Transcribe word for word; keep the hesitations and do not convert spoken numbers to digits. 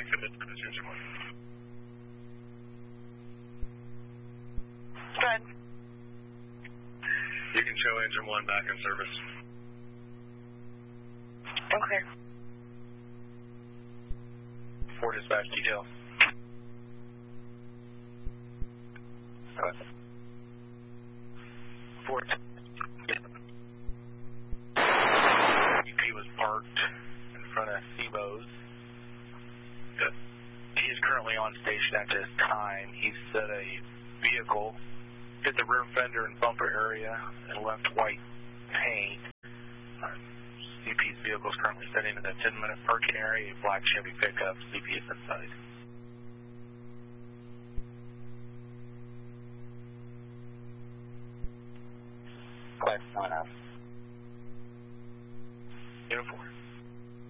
commit to this engine one. Good. You can show engine one back in service. Okay. four dispatch detail. Uh, four. U P was parked in front of SIBO's. Good. He is currently on station at this time. He said a vehicle hit the rear fender and bumper area and left white paint. Uh, C P's vehicle is currently sitting in the ten minute parking area, a black Chevy pickup. C P is inside. Class one up. Uniform.